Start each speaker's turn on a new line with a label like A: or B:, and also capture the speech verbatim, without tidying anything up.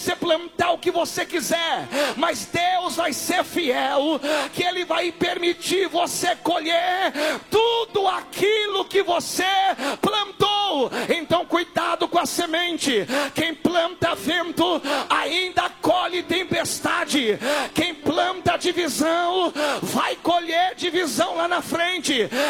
A: você plantar o que você quiser, mas Deus vai ser fiel, que Ele vai permitir você colher tudo aquilo que você plantou. Então cuidado com a semente. Quem planta vento ainda colhe tempestade. Quem planta divisão vai colher divisão lá na frente.